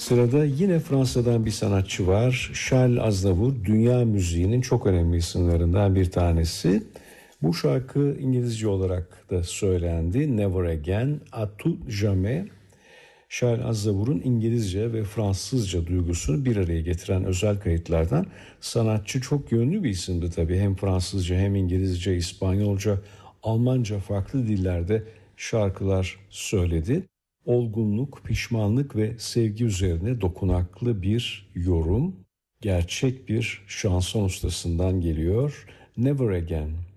Sırada yine Fransa'dan bir sanatçı var. Charles Aznavour, dünya müziğinin çok önemli isimlerinden bir tanesi. Bu şarkı İngilizce olarak da söylendi. Never Again, A Tout Jamais. Charles Aznavour'un İngilizce ve Fransızca duygusunu bir araya getiren özel kayıtlardan. Sanatçı çok yönlü bir isimdi tabii. Hem Fransızca hem İngilizce, İspanyolca, Almanca farklı dillerde şarkılar söyledi. Olgunluk, pişmanlık ve sevgi üzerine dokunaklı bir yorum, gerçek bir şanson ustasından geliyor. Never Again.